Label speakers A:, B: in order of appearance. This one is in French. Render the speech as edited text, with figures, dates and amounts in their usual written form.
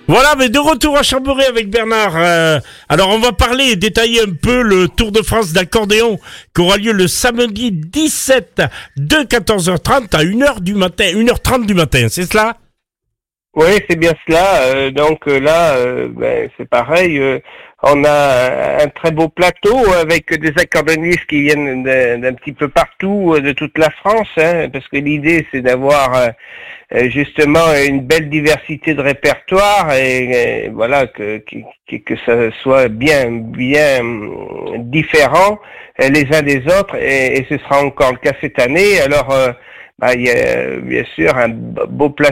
A: Voilà, mais de retour à Chambéry avec Bernard. Alors, on va parler et détailler un peu le Tour de France d'accordéon qui aura lieu le samedi 17 de 14h30 à 1h du matin, 1h30 du matin, c'est cela?
B: Oui, c'est bien cela. C'est pareil. On a un très beau plateau avec des accordéonistes qui viennent d'un petit peu partout, de toute la France, hein, parce que l'idée c'est d'avoir justement une belle diversité de répertoire et voilà que ça soit bien différent les uns des autres et ce sera encore le cas cette année. Alors il y a bien sûr un beau plateau